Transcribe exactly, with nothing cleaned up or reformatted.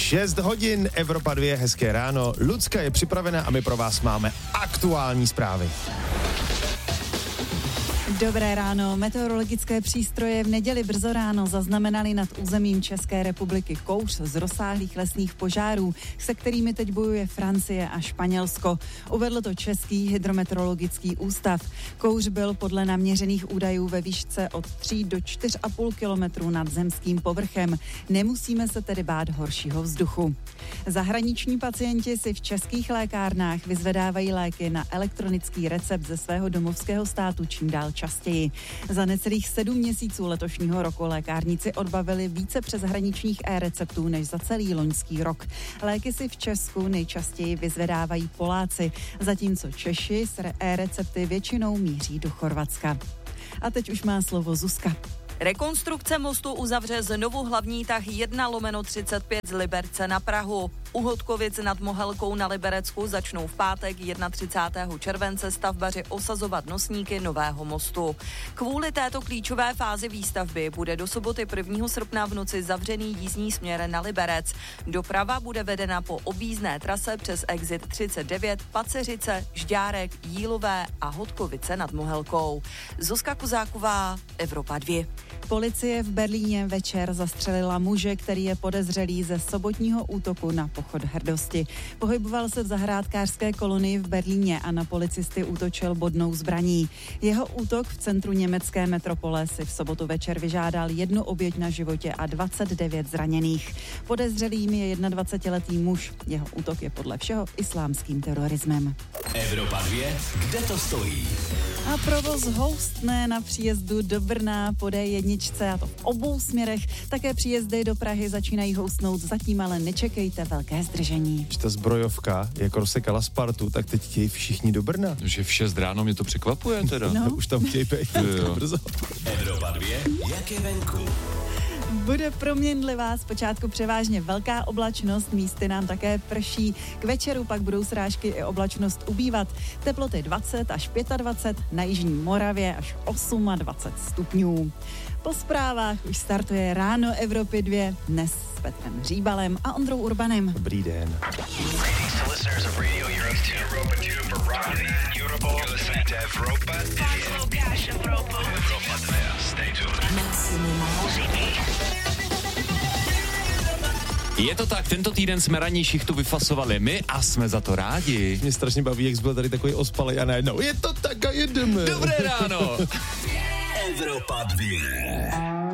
šest hodin, Evropa dva, hezké ráno. Lucka je připravena a my pro vás máme aktuální zprávy. Dobré ráno. Meteorologické přístroje v neděli brzo ráno zaznamenaly nad územím České republiky kouř z rozsáhlých lesních požárů, se kterými teď bojuje Francie a Španělsko. Uvedl to Český hydrometeorologický ústav. Kouř byl podle naměřených údajů ve výšce od tří do čtyř a půl kilometru nad zemským povrchem. Nemusíme se tedy bát horšího vzduchu. Zahraniční pacienti si v českých lékárnách vyzvedávají léky na elektronický recept ze svého domovského státu čím dál častěji. Za necelých sedm měsíců letošního roku lékárníci odbavili více přeshraničních e-receptů než za celý loňský rok. Léky si v Česku nejčastěji vyzvedávají Poláci, zatímco Češi s e-recepty většinou míří do Chorvatska. A teď už má slovo Zuzka. Rekonstrukce mostu uzavře znovu hlavní tah jedna lomeno třicet pět z Liberce na Prahu. U Hodkovic nad Mohelkou na Liberecku začnou v pátek třicátého prvního července stavbaři osazovat nosníky nového mostu. Kvůli této klíčové fázi výstavby bude do soboty prvního srpna v noci zavřený jízdní směr na Liberec. Doprava bude vedena po objízdné trase přes exit třicet devět, Paceřice, Žďárek, Jílové a Hodkovice nad Mohelkou. Zuzka Kuzáková, Evropa dva. Policie v Berlíně večer zastřelila muže, který je podezřelý ze sobotního útoku na Pochod hrdosti. Pohyboval se v zahrádkářské kolonii v Berlíně a na policisty útočil bodnou zbraní. Jeho útok v centru německé metropole si v sobotu večer vyžádal jednu oběť na životě a dvacet devět zraněných. Podezřelým je dvacetijednoletý muž. Jeho útok je podle všeho islámským terorismem. Evropa dva, kde to stojí? A provoz houstne na příjezdu do Brna po dé jedna, a to v obou směrech. Také příjezdy do Prahy začínají houstnout, zatím ale nečekejte velké zdržení. Když ta zbrojovka jako rozsekala Spartu, tak teď chtějí všichni do Brna. Že v šest ráno mě to překvapuje teda. No. Už tam chtějí být brzo. Evropa dva, jak je venku? Bude proměnlivá, zpočátku převážně velká oblačnost, místy nám také prší. K večeru pak budou srážky i oblačnost ubývat. Teploty dvacet až dvacet pět, na jižní Moravě až dvacet osm stupňů. Po zprávách už startuje Ráno Evropy dva, dnes s Petrem Říbalem a Ondrou Urbanem. Dobrý den. Je to tak, tento týden jsme ranní šichtu vyfasovali my a jsme za to rádi. Mě strašně baví, jak jsi byl tady takový ospalej a najednou je to tak a jedeme. Dobré ráno. Evropa dva.